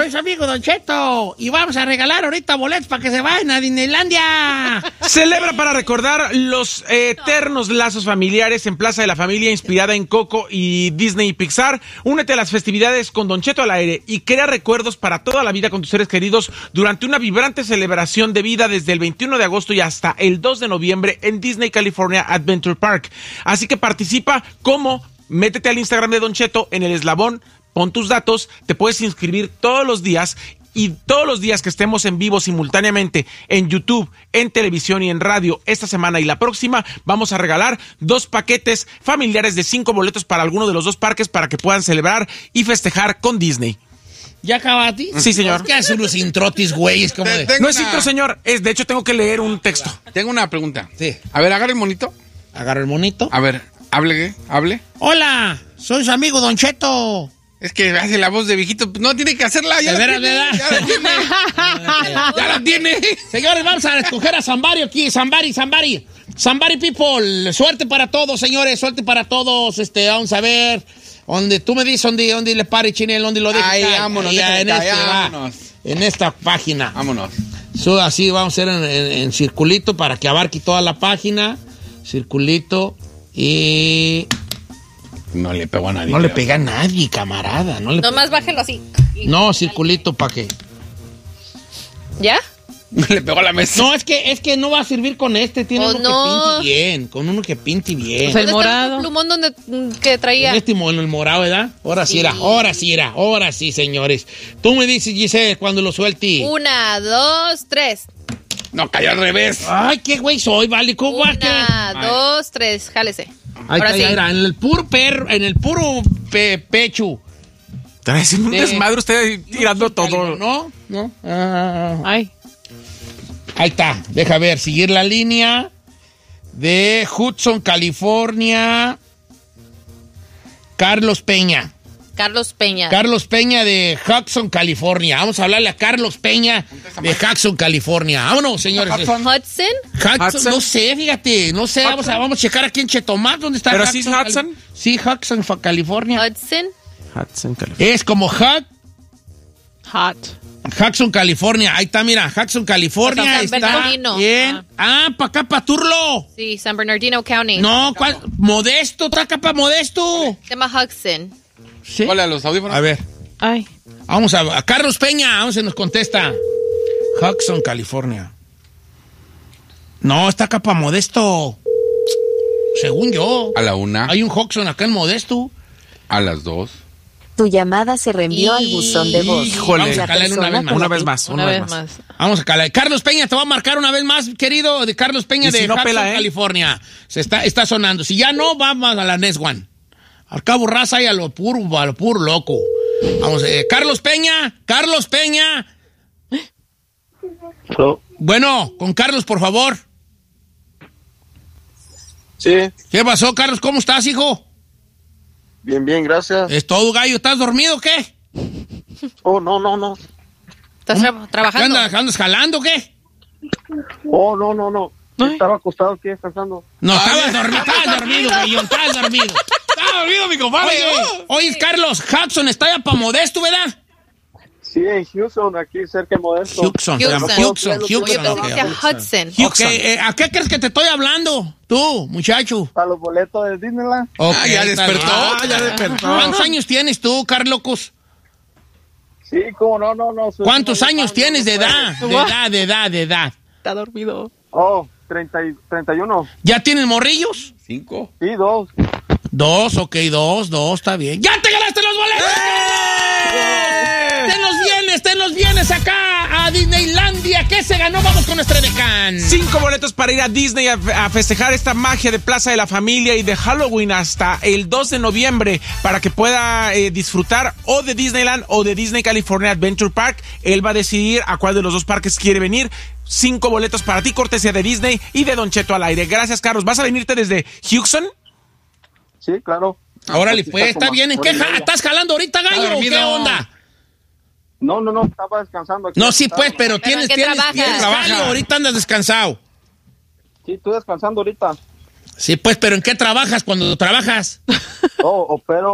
soy su amigo Don Cheto y vamos a regalar ahorita boletos para que se vayan a Disneylandia. Celebra para recordar los eternos lazos familiares en Plaza de la Familia, inspirada en Coco y Disney y Pixar. Únete a las festividades con Don Cheto al aire y crea recuerdos para toda la vida con tus seres queridos durante una vibrante celebración de vida desde el 21 de agosto y hasta el 2 de noviembre en Disney California Adventure Park. Así que participa como... Métete al Instagram de Don Cheto en el eslabón, pon tus datos, te puedes inscribir todos los días y todos los días que estemos en vivo simultáneamente en YouTube, en televisión y en radio esta semana y la próxima vamos a regalar 2 paquetes familiares de 5 boletos para alguno de los 2 parques para que puedan celebrar y festejar con Disney. ¿Ya acabaste? Sí, señor. ¿Qué hace unos introtis, güey? Es como de... No es intro, señor. De hecho, tengo que leer un texto. Tengo una pregunta. Sí. A ver, agarra el monito. Agarra el monito. A ver, hable. Hola, soy su amigo Don Cheto. Es que hace la voz de viejito. No, tiene que hacerla. Ya ¿De la veras, tiene. verdad? Ya la tiene. Ya la tiene. Señores, vamos a escoger a Zambari aquí. Zambari people. Suerte para todos, señores. Suerte para todos. Vamos a ver. Donde tú me dices dónde le pare, Chinel, dónde lo dejas. Ahí, vámonos. Vámonos. En esta página. Vámonos. Así vamos a hacer en circulito para que abarque toda la página. Circulito y... No le pegó a nadie. No le pega a nadie, camarada. Nomás bájelo así. No, circulito, ¿para qué? ¿Ya? No le pegó a la mesa. No, es que no va a servir con este. Tiene uno que pinte bien. Con uno que pinte bien. O sea, el morado. El plumón que traía. En el morado, ¿verdad? Ahora sí era, señores. Tú me dices, Giselle, cuando lo suelte. 1, 2, 3. No, cayó al revés. Ay, qué güey soy, vale. ¿Cómo va? 1, 2, 3, jálese. Ahí está, ya era. En el puro pecho. Está haciendo un desmadre usted tirando todo. No. Ay. Ahí está. Deja ver, seguir la línea de Hudson, California. Carlos Peña de Hudson, California. Vamos a hablarle a Carlos Peña de Hudson, California. Vámonos, señores. Hudson. No sé, fíjate. No sé. Vamos a checar aquí en Chetumal. ¿Dónde está? ¿Pero sí es Hudson? Sí, Hudson, California. Hudson, California. Es como Hudson, California. Ahí está, mira. Hudson, California. San Está Bernardino. bien. Para acá, para Turlo. Sí, San Bernardino County. No, ¿cuál? Modesto. Está acá para Modesto. Se llama Hudson. ¿Sí? Hola, los audífonos. A ver. Ay. Vamos a Carlos Peña. Vamos a nos contesta. Hudson, California. No, está acá para Modesto. Según yo. A la 1. Hay un Hudson acá en Modesto. A las 2. Tu llamada se reenvió al buzón de voz. Híjole. Vamos a calar una vez más. Una vez más. Vamos a calar. Carlos Peña, te va a marcar una vez más, querido, de Carlos Peña y si de no Hudson, pela, California. Está sonando. Si ya no, vamos a la Next One. Al cabo raza y a lo puro loco. Vamos, Carlos Peña. Hello. Bueno, con Carlos, por favor. Sí, ¿Qué pasó, Carlos? ¿Cómo estás, hijo? bien, gracias. ¿Es todo, gallo? ¿Estás dormido o qué? Oh, no. ¿Estás trabajando? ¿Andas jalando o qué? Oh, no. Estaba acostado aquí descansando. No, estabas dormido, gallo. Estabas dormido. ¡Está dormido, mi compadre! Oye, Carlos, Hudson está ya para Modesto, ¿verdad? Sí, en Houston, aquí cerca de Modesto. Hudson. Oye, Okay. Hudson. ¿A qué crees que te estoy hablando? Tú, muchacho. A los boletos de Disneyland. Okay, ya despertó. ¿Cuántos años tienes tú, Carlocos? Sí, cómo no. ¿Cuántos años tienes de edad? De edad. Está dormido. Oh, 31. ¿Ya tienes morrillos? 5. Sí, 2. 2, ok, 2, está bien. ¡Ya te ganaste los boletos! Ten los vienes acá a Disneylandia. ¿Qué se ganó? Vamos con nuestra decán. 5 boletos para ir a Disney a festejar esta magia de Plaza de la Familia y de Halloween hasta el 2 de noviembre para que pueda disfrutar o de Disneyland o de Disney California Adventure Park. Él va a decidir a cuál de los 2 parques quiere venir. 5 boletos para ti, cortesía de Disney y de Don Cheto al aire. Gracias, Carlos. ¿Vas a venirte desde Houston? Sí, claro. Órale, pues, está bien. ¿En qué estás jalando ahorita, gallo? ¿Qué onda? No, estaba descansando aquí. No, sí, pues, pero tienes trabajo. Ahorita andas descansado. Sí, estoy descansando ahorita. Sí, pues, pero ¿en qué trabajas cuando trabajas? Oh, opero